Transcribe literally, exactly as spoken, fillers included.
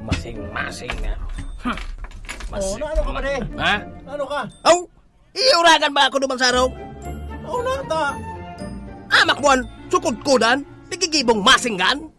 Masing-masing na. Huh. Oh, na ano ka ba de? Ha? Ano ka? Aw, iuragan ba ako duman sa araw? Oh, nata. Amak mo, sukod-kudan, nagigibong masinggan.